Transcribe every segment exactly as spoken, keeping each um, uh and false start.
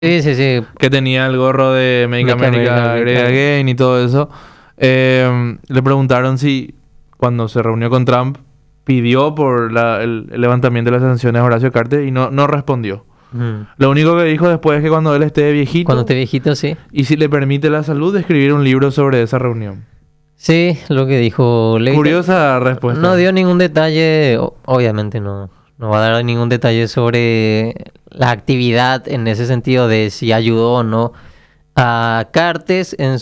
Sí, sí, sí. Que tenía el gorro de Make, Make America, America Great Great Again y todo eso. Eh, le preguntaron si cuando se reunió con Trump pidió por la- el, el levantamiento de las sanciones a Horacio Carter y no, no respondió. Ujú. Lo único que dijo después es que cuando él esté viejito Cuando esté viejito, sí. y si le permite la salud, escribir un libro sobre esa reunión. Sí, lo que dijo Leite. Curiosa respuesta. No dio ningún detalle, o- obviamente no, no va a dar ningún detalle sobre la actividad en ese sentido de si ayudó o no a Cartes en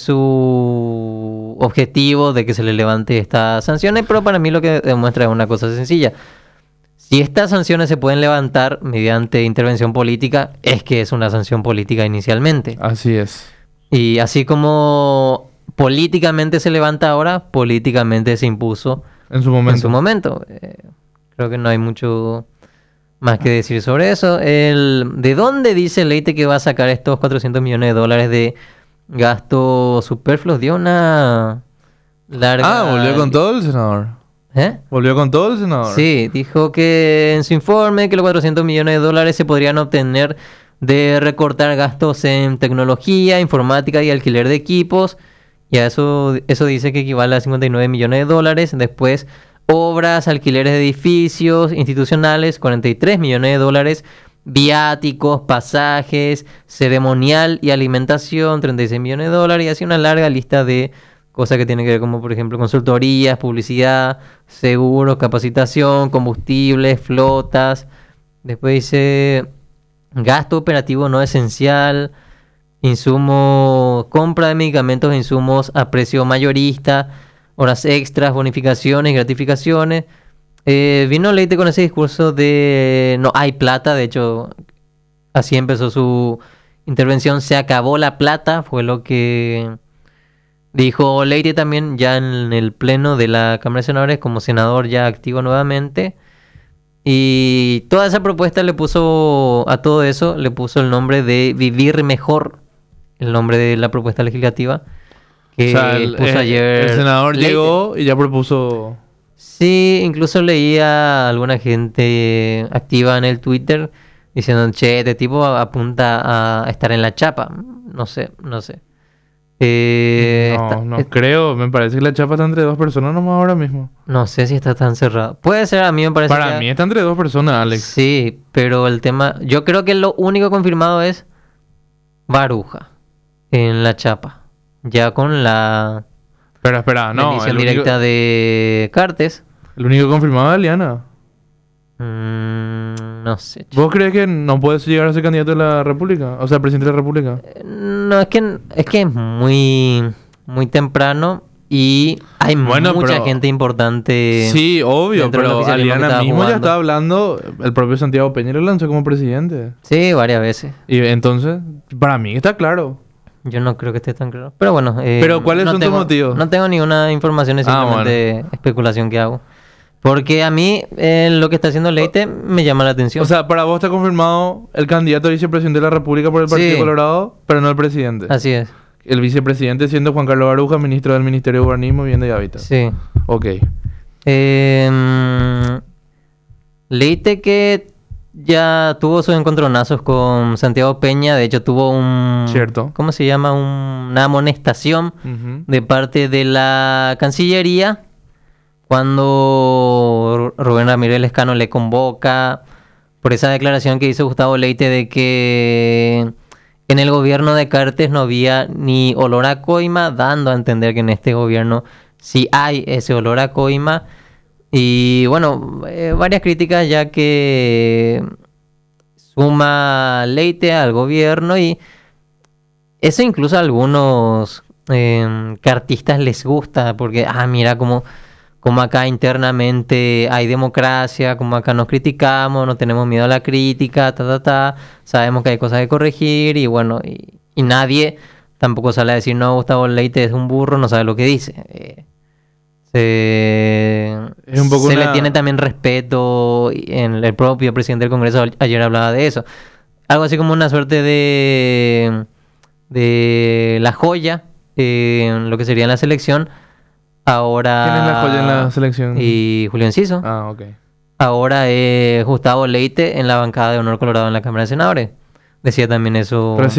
su objetivo de que se le levante estas sanciones, pero para mí lo que demuestra es una cosa sencilla. Si estas sanciones se pueden levantar mediante intervención política, es que es una sanción política inicialmente. Así es. Y así como políticamente se levanta ahora, políticamente se impuso En su momento. en su momento. Eh, creo que no hay mucho más que decir sobre eso. El, ¿de dónde dice Leite que va a sacar estos cuatrocientos millones de dólares de gastos superfluos? Dio una larga... Ah, volvió con todo el senador. ¿Eh? Volvió con todo el senador. Sí, dijo que en su informe que los cuatrocientos millones de dólares se podrían obtener de recortar gastos en tecnología, informática y alquiler de equipos. Y a eso, eso dice que equivale a cincuenta y nueve millones de dólares. Después, obras, alquileres de edificios institucionales, cuarenta y tres millones de dólares. Viáticos, pasajes, ceremonial y alimentación, treinta y seis millones de dólares. Y así una larga lista de cosas que tienen que ver como, por ejemplo, consultorías, publicidad, seguros, capacitación, combustibles, flotas. Después dice gasto operativo no esencial, insumo, compra de medicamentos e insumos a precio mayorista, horas extras, bonificaciones, gratificaciones. Eh, vino Leite con ese discurso de no hay plata, de hecho, así empezó su intervención, se acabó la plata, fue lo que dijo Leite también ya en el pleno de la Cámara de Senadores, como senador ya activo nuevamente. Y toda esa propuesta le puso, a todo eso, le puso el nombre de Vivir Mejor, el nombre de la propuesta legislativa que O sea, el, puso eh, ayer el senador Leite. llegó y ya propuso... Sí, incluso leía a alguna gente activa en el Twitter diciendo, che, este tipo apunta a estar en la chapa. No sé, no sé. Eh, no, está- no es- creo. Me parece que la chapa está entre dos personas nomás ahora mismo. no sé si está tan cerrado. Puede ser, a mí me parece Para que... mí está entre dos personas, Alex. Sí, pero el tema... Yo creo que lo único confirmado es Baruja en la chapa. Ya con la Pero espera, no. bendición El único, directa de Cartes. el único confirmado es Aliana. Mm, no sé. che. ¿Vos crees que no puedes llegar a ser candidato de la República? O sea, presidente de la República. Eh, No, es que es que es muy muy temprano y hay Bueno, mucha pero- gente importante. Sí, obvio, dentro del pero oficialismo que Aliana estaba mismo ya jugando. está hablando. El propio Santiago Peña lo lanzó como presidente. Sí, varias veces. Y entonces, para mí está claro. Yo no creo que esté tan claro. Pero bueno. eh, Pero, ¿cuáles no son tus tengo- motivos? No tengo ninguna información, es Ah, simplemente especulación que hago. Porque a mí eh, lo que está haciendo Leite me llama la atención. O sea, para vos está confirmado el candidato a vicepresidente de la República por el Partido Sí. Colorado, pero no el presidente. Así es. El vicepresidente siendo Juan Carlos Baruja, ministro del Ministerio de Urbanismo, Vivienda y Hábitat. Sí. Ok. Eh, mm, Leite que ya tuvo sus encontronazos con Santiago Peña. De hecho, tuvo un... Cierto. ¿Cómo se llama? Un- una amonestación Ujú. de parte de la Cancillería cuando Ru- Rubén Ramírez Lescano le convoca por esa declaración que hizo Gustavo Leite de que en el gobierno de Cartes no había ni olor a coima, dando a entender que en este gobierno sí hay ese olor a coima. Y bueno, eh, varias críticas ya que suma Leite al gobierno y eso incluso a algunos eh, cartistas les gusta porque, ah, mira cómo, cómo acá internamente hay democracia, cómo acá nos criticamos, no tenemos miedo a la crítica, ta, ta, ta, sabemos que hay cosas que corregir y bueno, y, y nadie tampoco sale a decir, no, Gustavo Leite es un burro, no sabe lo que dice. Eh, se Es un poco se una- le tiene también respeto y en el propio presidente del Congreso a- ayer hablaba de eso. Algo así como una suerte de de la joya eh, en lo que sería en la selección. Ahora ¿Quién es la joya en la selección? y Julio Enciso. Ah, ok. Ahora es Gustavo Leite en la bancada de Honor Colorado en la Cámara de Senadores. decía también eso. Pero